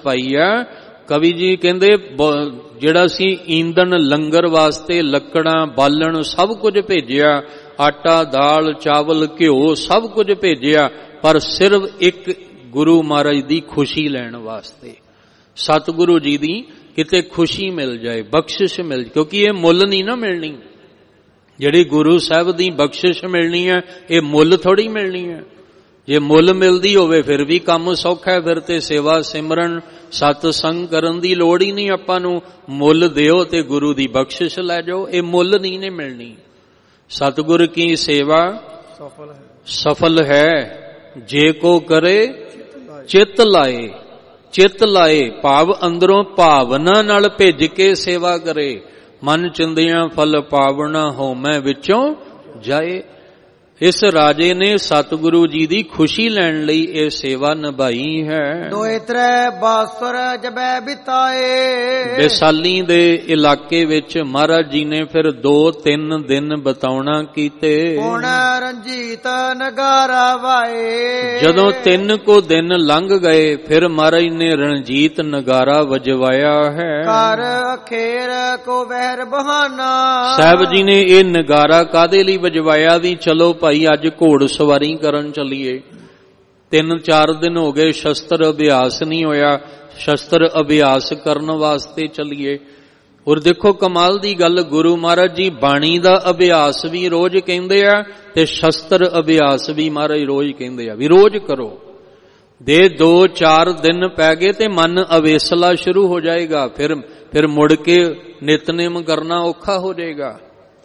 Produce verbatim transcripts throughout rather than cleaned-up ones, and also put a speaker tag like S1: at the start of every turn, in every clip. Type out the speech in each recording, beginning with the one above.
S1: ਪਾਈ ਆ। ਕਵੀ ਜੀ ਕਹਿੰਦੇ ਜਿਹੜਾ ਸੀ ਈਂਧਨ ਲੰਗਰ ਵਾਸਤੇ ਲੱਕੜਾਂ ਬਾਲਣ ਸਭ ਕੁਝ ਭੇਜਿਆ, ਆਟਾ ਦਾਲ ਚਾਵਲ ਘਿਓ ਸਭ ਕੁਝ ਭੇਜਿਆ, ਪਰ ਸਿਰਫ ਇੱਕ ਗੁਰੂ ਮਹਾਰਾਜ ਦੀ ਖੁਸ਼ੀ ਲੈਣ ਵਾਸਤੇ, ਸਤਿਗੁਰੂ ਜੀ ਦੀ ਕਿਤੇ ਖੁਸ਼ੀ ਮਿਲ ਜਾਏ, ਬਖਸ਼ਿਸ਼ ਮਿਲ, ਕਿਉਂਕਿ ਇਹ ਮੁੱਲ ਨਹੀਂ ਨਾ ਮਿਲਣੀ। ਜਿਹੜੀ ਗੁਰੂ ਸਾਹਿਬ ਦੀ ਬਖਸ਼ਿਸ਼ ਮਿਲਣੀ ਹੈ ਇਹ ਮੁੱਲ ਥੋੜੀ ਮਿਲਣੀ ਹੈ। ਜੇ ਮੁੱਲ ਮਿਲਦੀ ਹੋਵੇ ਫਿਰ ਵੀ ਕੰਮ ਸੌਖਾ ਹੈ, ਫਿਰ ਤੇ ਸੇਵਾ ਸਿਮਰਨ ਸਤ ਸੰਗ ਕਰਨ ਦੀ ਲੋੜ ਹੀ ਨਹੀਂ ਆਪਾਂ ਨੂੰ। ਮੁੱਲ ਦਿਓ ਤੇ ਗੁਰੂ ਦੀ ਬਖਸ਼ਿਸ਼ ਲੈ ਜਾਓ, ਇਹ ਮੁੱਲ ਨਹੀਂ ਨੇ ਮਿਲਣੀ। ਸਤਿਗੁਰ ਕੀ ਸੇਵਾ ਸਫਲ ਹੈ, ਸਫਲ ਹੈ ਜੇ ਕੋ ਕਰੇ ਚਿੱਤ ਲਾਏ, ਚਿੱਤ ਲਾਏ ਭਾਵ ਅੰਦਰੋਂ ਭਾਵਨਾ ਨਾਲ ਭਿੱਜ ਕੇ ਸੇਵਾ ਕਰੇ। ਮਨ ਚਿੰਦਿਆਂ ਫਲ ਪਾਵਣਾ ਹੋਮੈ ਵਿੱਚੋਂ ਜਾਏ। ਇਸ ਰਾਜੇ ਨੇ ਸਤਿਗੁਰੂ ਜੀ ਦੀ ਖੁਸ਼ੀ ਲੈਣ ਲਈ ਇਹ ਸੇਵਾ ਨਿਭਾਈ ਹੈ।
S2: ਦੋਏ ਤ੍ਰੈ ਬਾਸੁਰ ਜਬੈ ਬਿਤਾਏ।
S1: ਵਿਸਾਲੀ ਦੇ ਇਲਾਕੇ ਵਿੱਚ ਮਹਾਰਾਜ ਜੀ ਨੇ ਫਿਰ ਦੋ ਤਿੰਨ ਦਿਨ ਬਿਤਾਉਣਾ ਕੀਤੇ।
S2: ਹੁਣ ਰਣਜੀਤ ਨਗਾਰਾ ਵਾਏ।
S1: ਜਦੋਂ ਤਿੰਨ ਕੋ ਦਿਨ ਲੰਘ ਗਏ ਫਿਰ ਮਹਾਰਾਜ ਨੇ ਰਣਜੀਤ ਨਗਾਰਾ ਵਜਵਾਇਆ ਹੈ।
S2: ਕਰ ਅਖੇਰ ਕੋ ਵਹਿਰ ਬਹਾਨਾ।
S1: ਸਾਹਿਬ ਜੀ ਨੇ ਇਹ ਨਗਾਰਾ ਕਾਹਦੇ ਲਈ ਵਜਵਾਇਆ ਵੀ ਚਲੋ ਭਾਈ ਅੱਜ ਘੋੜ ਸਵਾਰੀ ਕਰਨ ਚੱਲੀਏ। ਤਿੰਨ ਚਾਰ ਦਿਨ ਹੋ ਗਏ ਸ਼ਸਤਰ ਅਭਿਆਸ ਨਹੀਂ ਹੋਇਆ, ਸ਼ਸਤਰ ਅਭਿਆਸ ਕਰਨ ਵਾਸਤੇ ਚੱਲੀਏ। ਔਰ ਦੇਖੋ ਕਮਾਲ ਦੀ ਗੱਲ, ਗੁਰੂ ਮਹਾਰਾਜ ਜੀ ਬਾਣੀ ਦਾ ਅਭਿਆਸ ਵੀ ਰੋਜ਼ ਕਹਿੰਦੇ ਆ ਤੇ ਸ਼ਸਤਰ ਅਭਿਆਸ ਵੀ ਮਹਾਰਾਜ ਰੋਜ਼ ਕਹਿੰਦੇ ਆ ਵੀ ਰੋਜ਼ ਕਰੋ। ਦੇ ਦੋ ਚਾਰ ਦਿਨ ਪੈ ਗਏ ਤੇ ਮਨ ਅਵੇਸਲਾ ਸ਼ੁਰੂ ਹੋ ਜਾਏਗਾ, ਫਿਰ ਫਿਰ ਮੁੜ ਕੇ ਨਿਤਨੇਮ ਕਰਨਾ ਔਖਾ ਹੋ ਜਾਏਗਾ।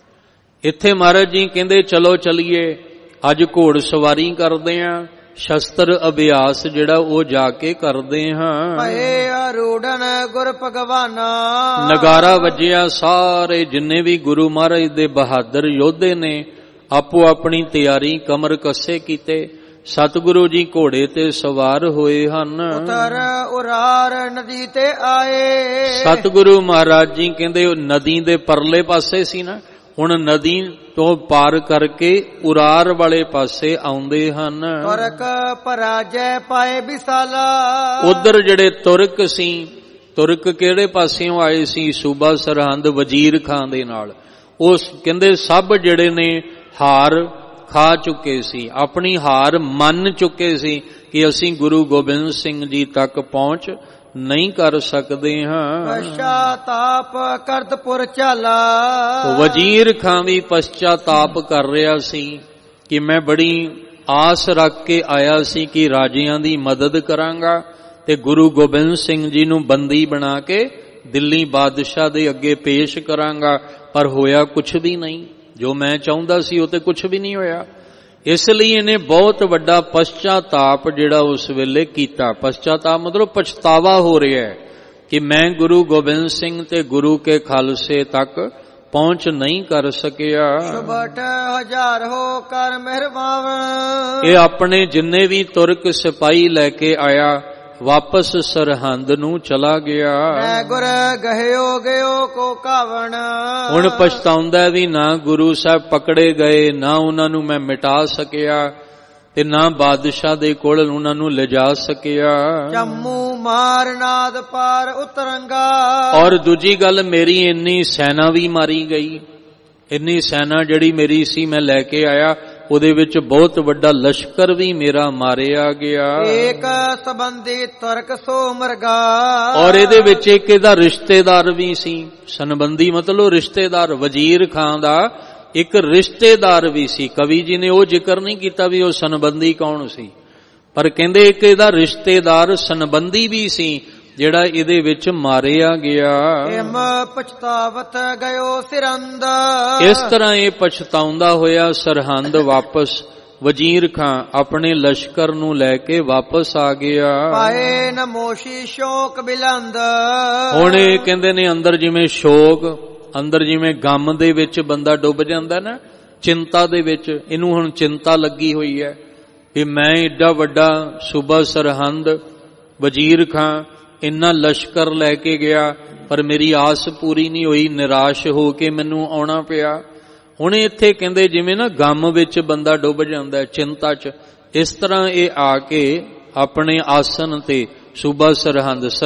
S1: ਇੱਥੇ ਮਹਾਰਾਜ ਜੀ ਕਹਿੰਦੇ ਚਲੋ ਚਲੀਏ, ਅੱਜ ਘੋੜ ਸਵਾਰੀ ਕਰਦੇ ਆਂ, ਸ਼ਸਤਰ ਅਭਿਆਸ ਜਿਹੜਾ ਉਹ ਜਾ ਕੇ ਕਰਦੇ ਹਾਂ।
S2: ਭਏ ਅਰੂੜਨ ਗੁਰ ਭਗਵਾਨਾ।
S1: ਨਗਾਰਾ ਵੱਜਿਆ, ਸਾਰੇ ਜਿੰਨੇ ਵੀ ਗੁਰੂ ਮਹਾਰਾਜ ਦੇ ਬਹਾਦਰ ਯੋਧੇ ਨੇ ਆਪੋ ਆਪਣੀ ਤਿਆਰੀ ਕਮਰ ਕੱਸੇ ਕੀਤੇ। ਸਤਿਗੁਰੂ ਜੀ ਘੋੜੇ ਤੇ ਸਵਾਰ ਹੋਏ ਹਨ।
S2: ਉਤਰ ਉਰਾਰ ਨਦੀ ਤੇ ਆਏ।
S1: ਸਤਿਗੁਰੂ ਮਹਾਰਾਜ ਜੀ ਕਹਿੰਦੇ ਉਹ ਨਦੀ ਦੇ ਪਰਲੇ ਪਾਸੇ ਸੀ ਨਾ, ਹੁਣ ਨਦੀ ਤੋਂ ਪਾਰ ਕਰਕੇ ਉਰਾਰ ਵਾਲੇ ਪਾਸੇ ਆਉਂਦੇ ਹਨ।
S2: ਤੁਰਕ ਪਰਾਜੈ ਪਾਏ ਵਿਸਾਲਾ।
S1: ਉਧਰ ਜਿਹੜੇ ਤੁਰਕ ਸੀ, ਤੁਰਕ ਕਿਹੜੇ ਪਾਸਿਓਂ ਆਏ ਸੀ? ਸੂਬਾ ਸਰਹੰਦ ਵਜ਼ੀਰ ਖਾਂ ਦੇ ਨਾਲ। ਉਸ ਕਹਿੰਦੇ ਸਭ ਜਿਹੜੇ ਨੇ ਹਾਰ ਖਾ ਚੁੱਕੇ ਸੀ, ਆਪਣੀ ਹਾਰ ਮੰਨ ਚੁੱਕੇ ਸੀ ਕਿ ਅਸੀਂ ਗੁਰੂ ਗੋਬਿੰਦ ਸਿੰਘ ਜੀ ਤੱਕ ਪਹੁੰਚ ਨਹੀਂ ਕਰ ਸਕਦੇ ਹਾਂ।
S2: ਪਛਤਾਪ ਕਰਤਪੁਰ ਚਾਲਾ।
S1: ਵਜ਼ੀਰ ਖਾਂ ਵੀ ਪਛਤਾਪ ਕਰ ਰਿਹਾ ਸੀ ਕਿ ਮੈਂ ਬੜੀ ਆਸ ਰੱਖ ਕੇ ਆਇਆ ਸੀ ਕਿ ਰਾਜਿਆਂ ਦੀ ਮਦਦ ਕਰਾਂਗਾ ਤੇ ਗੁਰੂ ਗੋਬਿੰਦ ਸਿੰਘ ਜੀ ਨੂੰ ਬੰਦੀ ਬਣਾ ਕੇ ਦਿੱਲੀ ਬਾਦਸ਼ਾਹ ਦੇ ਅੱਗੇ ਪੇਸ਼ ਕਰਾਂਗਾ, ਪਰ ਹੋਇਆ ਕੁਛ ਵੀ ਨਹੀਂ। ਜੋ ਮੈਂ ਚਾਹੁੰਦਾ ਸੀ ਉਹ ਤੇ ਕੁਛ ਵੀ ਨਹੀਂ ਹੋਇਆ। ਇਸ ਲਈ ਇਹਨੇ ਬਹੁਤ ਵੱਡਾ ਪਛਤਾਪ ਜਿਹੜਾ ਉਸ ਵੇਲੇ ਕੀਤਾ। ਪਛਤਾਪ ਮਤਲਬ ਪਛਤਾਵਾ ਹੋ ਰਿਹਾ ਹੈ ਕਿ ਮੈਂ ਗੁਰੂ ਗੋਬਿੰਦ ਸਿੰਘ ਤੇ ਗੁਰੂ ਕੇ ਖਾਲਸੇ ਤੱਕ ਪਹੁੰਚ ਨਹੀਂ ਕਰ ਸਕਿਆ।
S2: ਸੁਬਟ ਹਜ਼ਾਰ ਹੋ ਕਰ ਮਿਹਰਬਾਨ।
S1: ਇਹ ਆਪਣੇ ਜਿੰਨੇ ਵੀ ਤੁਰਕ ਸਿਪਾਹੀ ਲੈ ਕੇ ਆਇਆ ਵਾਪਸ ਸਰਹੰਦ ਨੂੰ ਚਲਾ ਗਿਆ।
S2: ਮੈਂ ਗੁਰ ਗਹਿਓ ਗਿਓ ਕੋ ਕਾਵਣ।
S1: ਹੁਣ ਪਛਤਾਉਂਦਾ ਵੀ ਨਾ ਗੁਰੂ ਸਾਹਿਬ ਪਕੜੇ ਗਏ, ਨਾ ਉਹਨਾਂ ਨੂੰ ਮੈਂ ਮਿਟਾ ਸਕਿਆ ਤੇ ਨਾ ਬਾਦਸ਼ਾਹ ਦੇ ਕੋਲ ਉਹਨਾਂ ਨੂੰ ਲਿਜਾ ਸਕਿਆ।
S2: ਜੰਮੂ ਮਾਰਨਾਦ ਪਾਰ ਉਤਰੰਗਾ।
S1: ਔਰ ਦੂਜੀ ਗੱਲ, ਮੇਰੀ ਇੰਨੀ ਸੈਨਾ ਵੀ ਮਾਰੀ ਗਈ। ਇੰਨੀ ਸੈਨਾ ਜਿਹੜੀ ਮੇਰੀ ਸੀ ਮੈਂ ਲੈ ਕੇ ਆਇਆ, ਉਹਦੇ ਵਿੱਚ ਬਹੁਤ ਵੱਡਾ ਲਸ਼ਕਰ ਵੀ ਮੇਰਾ ਮਾਰਿਆ ਗਿਆ।
S2: ਏਕ ਸੰਬੰਧੀ ਤੁਰਕ ਸੋ ਮਰਗਾ। ਔਰ
S1: ਇਹਦੇ ਵਿੱਚ ਇੱਕ ਇਹਦਾ ਰਿਸ਼ਤੇਦਾਰ ਵੀ ਸੀ। ਸੰਬੰਧੀ ਮਤਲਬ ਰਿਸ਼ਤੇਦਾਰ, ਵਜ਼ੀਰ ਖਾਂ ਦਾ ਇੱਕ ਰਿਸ਼ਤੇਦਾਰ ਵੀ ਸੀ। ਕਵੀ ਜੀ ਨੇ ਉਹ ਜ਼ਿਕਰ ਨਹੀਂ ਕੀਤਾ ਵੀ ਉਹ ਸੰਬੰਧੀ ਕੌਣ ਸੀ, ਪਰ ਕਹਿੰਦੇ ਇੱਕ ਇਹਦਾ ਰਿਸ਼ਤੇਦਾਰ ਸੰਬੰਧੀ ਵੀ ਸੀ ਜਿਹੜਾ ਇਹਦੇ ਵਿੱਚ ਮਾਰਿਆ ਗਿਆ।
S2: ਹਿਮ ਪਛਤਾਵਤ ਗਇਓ ਸਿਰੰਦ।
S1: ਇਸ ਤਰ੍ਹਾਂ ਇਹ ਪਛਤਾਉਂਦਾ ਹੋਇਆ ਸਰਹੰਦ ਵਾਪਸ ਵਜ਼ੀਰ ਖਾਂ ਆਪਣੇ ਲਸ਼ਕਰ ਨੂੰ ਲੈ ਕੇ ਵਾਪਸ ਆ ਗਿਆ।
S2: ਪਾਏ ਨਮੋਸ਼ੀ ਸ਼ੋਕ ਬਿਲੰਦ।
S1: ਹੁਣ ਇਹ ਕਹਿੰਦੇ ਨੇ ਅੰਦਰ ਜਿਵੇਂ ਸ਼ੋਕ, ਅੰਦਰ ਜਿਵੇਂ ਗਮ ਦੇ ਵਿੱਚ ਬੰਦਾ ਡੁੱਬ ਜਾਂਦਾ ਨਾ, ਚਿੰਤਾ ਦੇ ਵਿੱਚ, ਇਹਨੂੰ ਹੁਣ ਚਿੰਤਾ ਲੱਗੀ ਹੋਈ ਹੈ ਕਿ ਮੈਂ ਏਡਾ ਵੱਡਾ ਸੂਬਾ ਸਰਹੰਦ ਵਜ਼ੀਰ ਖਾਂ ਇੰਨਾ ਲਸ਼ਕਰ ਲੈ ਕੇ ਗਿਆ ਪਰ ਮੇਰੀ ਆਸ ਪੂਰੀ ਨਹੀਂ ਹੋਈ, ਨਿਰਾਸ਼ ਹੋ ਕੇ ਮੈਨੂੰ ਆਉਣਾ ਪਿਆ। ਹੁਣ ਇੱਥੇ ਕਹਿੰਦੇ ਜਿਵੇਂ ਨਾ ਗਮ ਵਿੱਚ ਬੰਦਾ ਡੁੱਬ ਜਾਂਦਾ ਚਿੰਤਾ 'ਚ, ਇਸ ਤਰ੍ਹਾਂ ਇਹ ਆ ਕੇ ਆਪਣੇ ਆਸਨ ਤੇ ਸੂਬਾ ਸਰਹੰਦ